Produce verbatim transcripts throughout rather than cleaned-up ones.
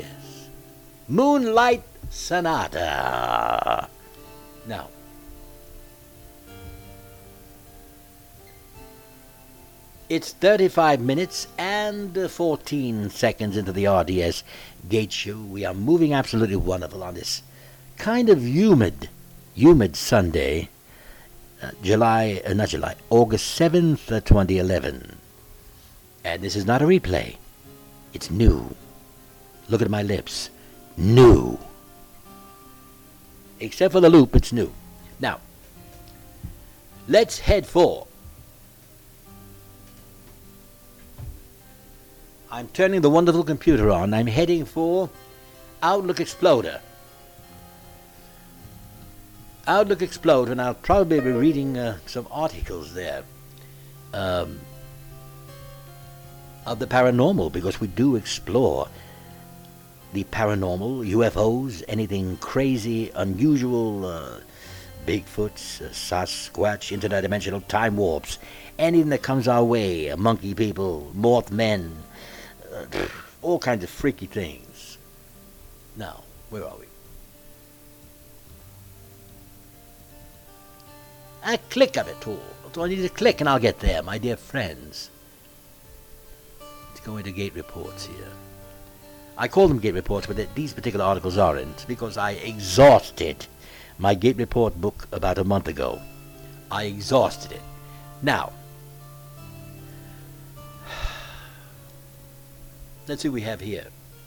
yes. Moonlight Sonata. Now, it's thirty-five minutes and fourteen seconds into the R D S Gate Show. We are moving absolutely wonderful on this kind of humid, humid Sunday, uh, July, uh, not July, August seventh, uh, twenty eleven. And this is not a replay. It's new. Look at my lips. New. Except for the loop, it's new. Now, let's head for. I'm turning the wonderful computer on. I'm heading for Outlook Explorer. Outlook Explorer, and I'll probably be reading uh, some articles there um, of the paranormal, because we do explore the paranormal, U F Os, anything crazy, unusual, uh, Bigfoots, uh, Sasquatch, interdimensional time warps, anything that comes our way, uh, monkey people, Mothmen, uh, all kinds of freaky things. Now, where are we? A click of it all. So I need a click and I'll get there, my dear friends. Let's go into Gate Reports here. I call them Gate Reports, but these particular articles aren't, because I exhausted my Gate Report book about a month ago. I exhausted it. Now, let's see what we have here.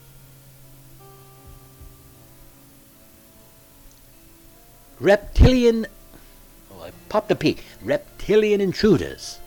Reptilian, oh, I popped a P. Reptilian intruders.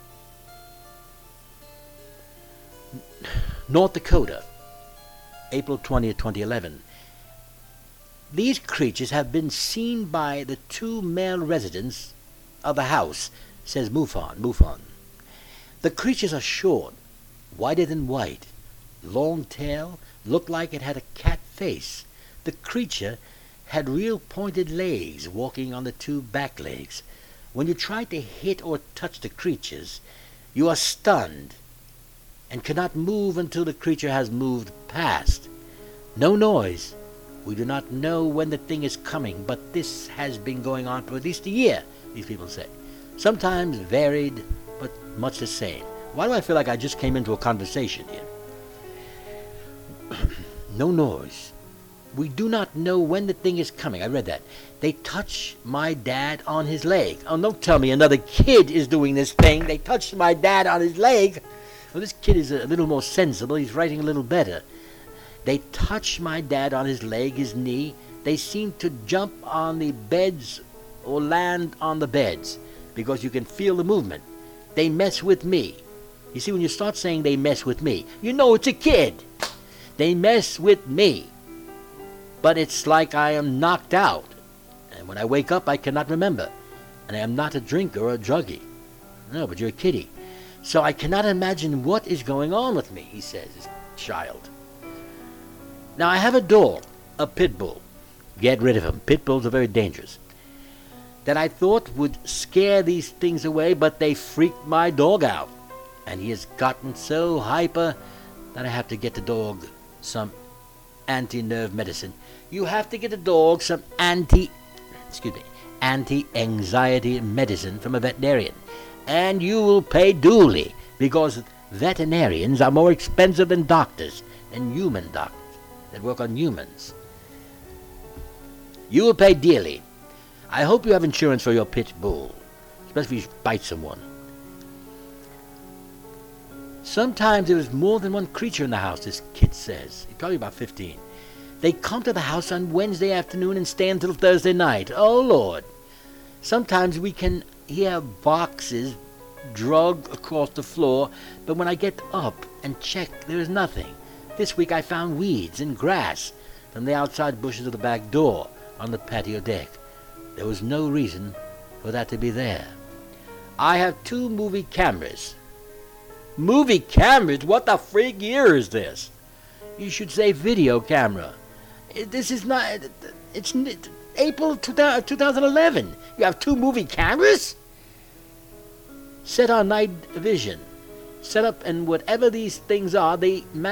North Dakota, April twentieth, twenty eleven. These creatures have been seen by the two male residents of the house, says MUFON. MUFON. The creatures are short, whiter than white, long tail, looked like it had a cat face. The creature had real pointed legs, walking on the two back legs. When you try to hit or touch the creatures, you are stunned and cannot move until the creature has moved past. No noise. We do not know when the thing is coming, but this has been going on for at least a year, these people say. Sometimes varied, but much the same. Why do I feel like I just came into a conversation here? No noise. We do not know when the thing is coming. I read that. They touch my dad on his leg. Oh, don't tell me another kid is doing this thing. They touched my dad on his leg. Well, this kid is a little more sensible. He's writing a little better. They touch my dad on his leg, his knee. They seem to jump on the beds or land on the beds because you can feel the movement. They mess with me. You see, when you start saying they mess with me, you know it's a kid. They mess with me. But it's like I am knocked out. And when I wake up, I cannot remember. And I am not a drinker or a druggie. No, but you're a kiddie. So I cannot imagine what is going on with me, he says, this child. Now, I have a dog, a pit bull. Get rid of him. Pit bulls are very dangerous. That I thought would scare these things away, but they freaked my dog out. And he has gotten so hyper that I have to get the dog some anti-nerve medicine. You have to get the dog some anti, excuse me, anti-anxiety medicine from a veterinarian. And you will pay duly, because veterinarians are more expensive than doctors, than human doctors that work on humans. You will pay dearly. I hope you have insurance for your pit bull, especially if you bite someone. Sometimes there is more than one creature in the house, this kid says. He's probably about fifteen. They come to the house on Wednesday afternoon and stay until Thursday night. Oh, Lord. Sometimes we can hear boxes drug across the floor, but when I get up and check, there is nothing. This week I found weeds and grass from the outside bushes of the back door on the patio deck. There was no reason for that to be there. I have two movie cameras. Movie cameras? What the freak year is this? You should say video camera. This is not... It's April twenty eleven. You have two movie cameras? Set on night vision. Set up, and whatever these things are, they